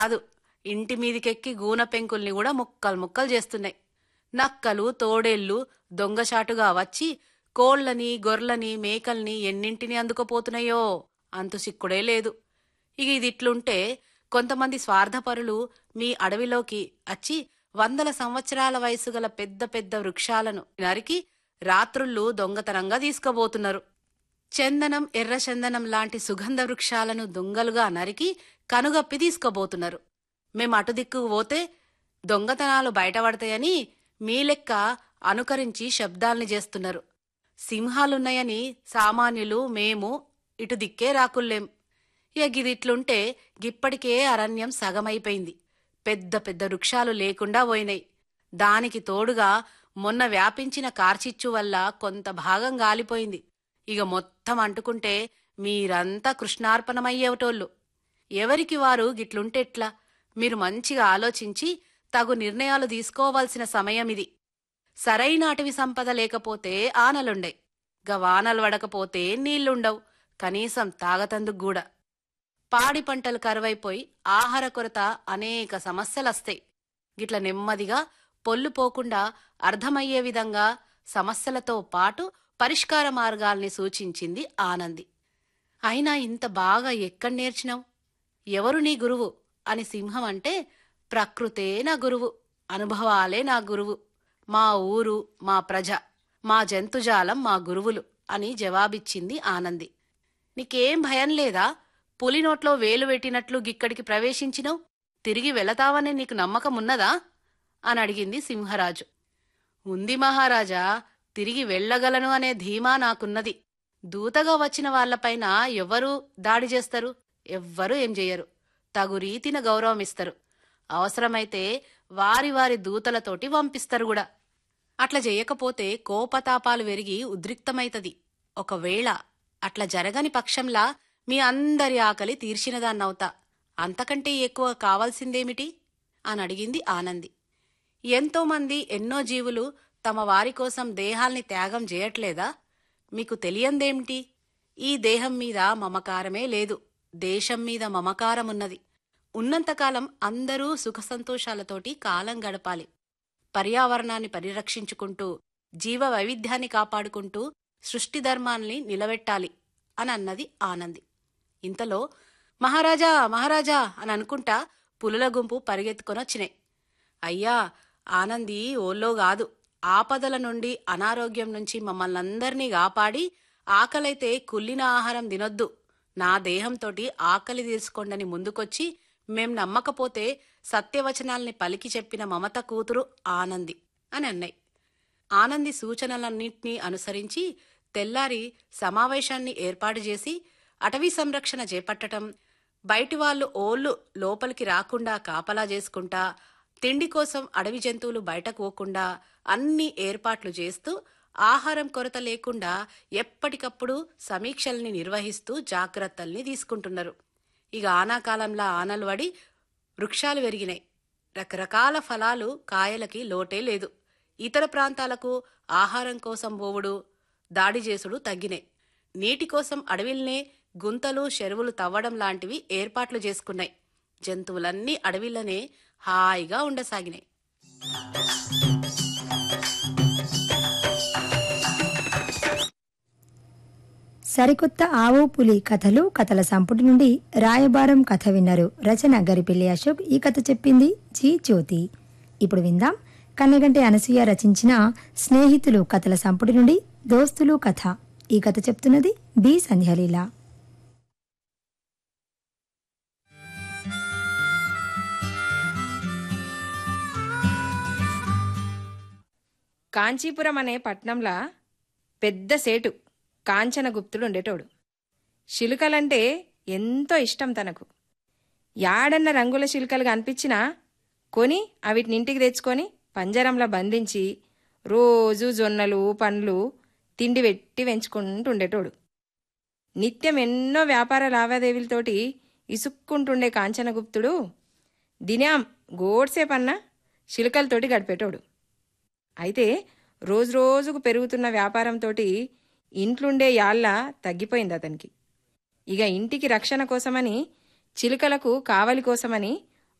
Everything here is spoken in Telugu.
కాదు, ఇంటి మీదికెక్కి గూన పెంకుల్ని కూడా ముక్కలు ముక్కలు చేస్తున్నాయి. నక్కలు, తోడేళ్లు దొంగచాటుగా వచ్చి కోళ్లని, గొర్రెలని, మేకల్ని ఎన్నింటిని అందుకుపోతున్నాయో అంతు సిక్కుడే లేదు. ఇదిట్లుంటే కొంతమంది స్వార్థపరులు మీ అడవిలోకి వచ్చి వందల సంవత్సరాల వయసుగల పెద్ద పెద్ద వృక్షాలను నరికి రాత్రుళ్ళు దొంగతనంగా తీసుకుపోతున్నారు. చందనం, ఎర్ర చందనం లాంటి సుగంధ వృక్షాలను దొంగలుగా నరికి కనుగప్పి తీసుకుపోతున్నారు. మేం అటు దిక్కుకు పోతే దొంగతనాలు బయటపడతాయని మీ లెక్క అనుకరించి శబ్దాల్ని చేస్తున్నారు. సింహాలున్నాయని సామాన్యులు మేము ఇటు దిక్కే రాకుల్లేం. గిదిట్లుంటే గిప్పటికే అరణ్యం సగమైపోయింది. పెద్ద పెద్ద వృక్షాలు లేకుండా పోయినాయి. దానికి తోడుగా మొన్న వ్యాపించిన కార్చిచ్చు వల్ల కొంత భాగం గాలిపోయింది. మొత్తం అంటుకుంటే మీరంతా కృష్ణార్పణమయ్యేటోళ్ళు. ఎవరికి వారు గిట్లుంటెట్లా? మీరు మంచిగా ఆలోచించి తగు నిర్ణయాలు తీసుకోవాల్సిన సమయమిది. సరైన అటవీ సంపద లేకపోతే ఆనలుండయి, వానలు వడకపోతే నీళ్లుండవు, కనీసం తాగతందుకు. పాడి పంటలు కరువైపోయి ఆహార కొరత, అనేక సమస్యలస్తాయి. గిట్ల నెమ్మదిగా పొల్లుపోకుండా అర్థమయ్యే విధంగా సమస్యలతో పాటు పరిష్కార మార్గాల్ని సూచించింది ఆనంది. అయినా ఇంత బాగా ఎక్కడ నేర్చినావు? ఎవరు నీ గురువు అని సింహం అంటే, ప్రకృతే నా గురువు, అనుభవాలే నా గురువు, మా ఊరు, మా ప్రజ, మా జంతుజాలం మా గురువులు అని జవాబిచ్చింది ఆనంది. నీకేం భయం లేదా? పులి నోట్లో వేలు పెట్టినట్లు గిక్కడికి ప్రవేశించినవు, తిరిగి వెళతావనే నీకు నమ్మకమున్నదా అని అడిగింది సింహరాజు. ఉంది మహారాజా, తిరిగి వెళ్లగలను అనే ధీమా నాకున్నది. దూతగా వచ్చిన వాళ్లపైన ఎవరూ దాడి చేస్తారు? ఎవ్వరూ ఏం చెయ్యరు. తగు రీతిన గౌరవమిస్తారు. అవసరమైతే వారి వారి దూతలతోటి పంపిస్తారు కూడా. అట్లా చెయ్యకపోతే కోపతాపాలు వెరిగి ఉద్రిక్తమైతది. ఒకవేళ అట్లా జరగని పక్షంలా మీ అందరి ఆకలి తీర్చినదాన్నవుతా. అంతకంటే ఎక్కువ కావాల్సిందేమిటి అని అడిగింది ఆనంది. ఎంతోమంది, ఎన్నో జీవులు తమ వారి కోసం దేహాల్ని త్యాగం చేయట్లేదా? మీకు తెలియందేమిటి? ఈ దేహం మీద మమకారమే లేదు, దేశం మీద మమకారమున్నది. ఉన్నంతకాలం అందరూ సుఖసంతోషాలతోటి కాలం గడపాలి. పర్యావరణాన్ని పరిరక్షించుకుంటూ, జీవ వైవిధ్యాన్ని కాపాడుకుంటూ సృష్టి ధర్మాల్ని నిలబెట్టాలి అని అన్నది ఆనంది. ఇంతలో మహారాజా మహారాజా అని అనుకుంటా పులుల గుంపు పరిగెత్తుకొనొచ్చినాయి. అయ్యా, ఆనంది ఓల్లో కాదు, ఆపదల నుండి, అనారోగ్యం నుంచి మమ్మల్నందర్నీ కాపాడి, ఆకలైతే కుళ్ళిన ఆహారం తినొద్దు, నా దేహంతోటి ఆకలి తీర్చుకోండని ముందుకొచ్చి మేం నమ్మకపోతే సత్యవచనాల్ని పలికి చెప్పిన మమత కూతురు ఆనంది అని అన్నాయి. ఆనంది సూచనలన్నింటినీ అనుసరించి తెల్లారి సమావేశాన్ని ఏర్పాటు చేసి అటవీ సంరక్షణ చేపట్టటం, బయటివాళ్లు ఓళ్లు లోపలికి రాకుండా కాపలా చేసుకుంటా, తిండి కోసం అడవి జంతువులు బయటకు పోకుండా అన్ని ఏర్పాట్లు చేస్తూ, ఆహారం కొరత లేకుండా ఎప్పటికప్పుడు సమీక్షల్ని నిర్వహిస్తూ జాగ్రత్తల్ని తీసుకుంటున్నారు. ఆనాకాలంలా ఆనలు వడి వృక్షాలు పెరిగినాయి. రకరకాల ఫలాలు, కాయలకి లోటే లేదు. ఇతర ప్రాంతాలకు ఆహారం కోసం పోవుడు, దాడి చేసుడు తగ్గినాయి. నీటి కోసం అడవిల్నే గుంతలు, చెరువులు తవ్వడం లాంటివి ఏర్పాట్లు చేసుకున్నాయి. జంతువులన్నీ అడవిలోనే హాయిగా ఉండసాగినాయి. సరికొత్త ఆవు పులి కథలు, కథల సంపుటి నుండి రాయబారం కథ విన్నారు. రచన గరిపెల్లి అశోక్. ఈ కథ చెప్పింది జి జ్యోతి. ఇప్పుడు విందాం కన్నెగంటి అనసూయ రచించిన స్నేహితులు కథల సంపుటి నుండి దోస్తులు కథ. ఈ కథ చెప్తున్నది బి సంధ్యాలీల. కాంచీపురం అనే పట్నంలా పెద్ద సేటు కాంచనగుప్తుడు ఉండేటోడు. శిలుకలంటే ఎంతో ఇష్టం తనకు. యాడన్న రంగుల శిలుకలుగా అనిపించినా కొని అవిటినింటికి తెచ్చుకొని పంజరంలో బంధించి రోజు జొన్నలు, పండ్లు తిండి పెట్టి పెంచుకుంటుండేటోడు. నిత్యం ఎన్నో వ్యాపార లావాదేవీలతోటి ఇసుక్కుంటుండే కాంచనగుప్తుడు దినం గోడ్సేపన్నా శిలుకలతోటి గడిపేటోడు. అయితే రోజురోజుకు పెరుగుతున్న వ్యాపారంతోటి ఇంట్లుండే యాళ్ళ తగ్గిపోయింది అతనికి. ఇంటికి రక్షణ కోసమని, చిలుకలకు కావలి కోసమని